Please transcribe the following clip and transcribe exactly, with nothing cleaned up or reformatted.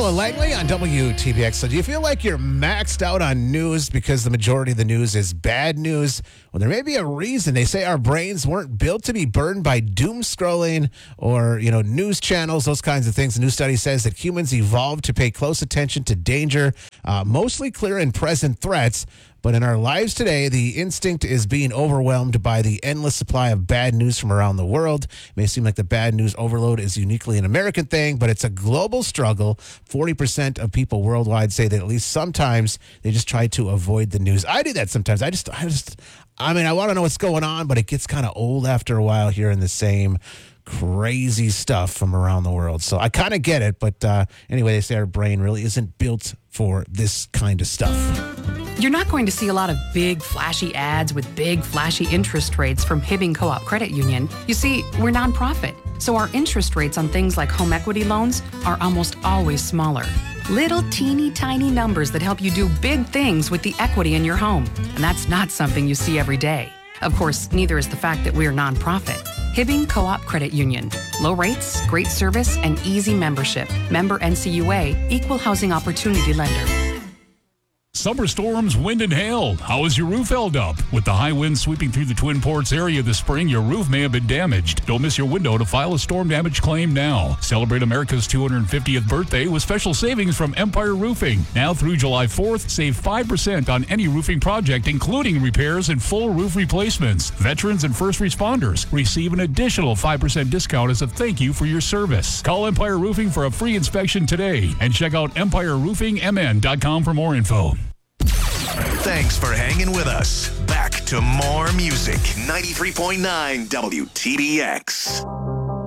Alan Langley on W T B X. So do you feel like you're maxed out on news because the majority of the news is bad news? Well, there may be a reason. They say our brains weren't built to be burdened by doom scrolling or, you know, news channels, those kinds of things. A new study says that humans evolved to pay close attention to danger, uh, mostly clear and present threats. But in our lives today, the instinct is being overwhelmed by the endless supply of bad news from around the world. It may seem like the bad news overload is uniquely an American thing, but it's a global struggle. forty percent of people worldwide say that at least sometimes they just try to avoid the news. I do that sometimes. I just, I just, I mean, I want to know what's going on, but it gets kind of old after a while hearing the same crazy stuff from around the world. So I kind of get it, but uh, anyway, they say our brain really isn't built for this kind of stuff. You're not going to see a lot of big, flashy ads with big, flashy interest rates from Hibbing Co-op Credit Union. You see, we're nonprofit, so our interest rates on things like home equity loans are almost always smaller. Little teeny tiny numbers that help you do big things with the equity in your home. And that's not something you see every day. Of course, neither is the fact that we're nonprofit. Hibbing Co-op Credit Union. Low rates, great service, and easy membership. Member N C U A, Equal Housing Opportunity Lender. Summer storms, wind, and hail. How is your roof held up? With the high winds sweeping through the Twin Ports area this spring, your roof may have been damaged. Don't miss your window to file a storm damage claim now. Celebrate America's two hundred fiftieth birthday with special savings from Empire Roofing. Now through July fourth, save five percent on any roofing project, including repairs and full roof replacements. Veterans and first responders receive an additional five percent discount as a thank you for your service. Call Empire Roofing for a free inspection today and check out empire roofing m n dot com for more info. Thanks for hanging with us. Back to more music. ninety-three point nine W T B X.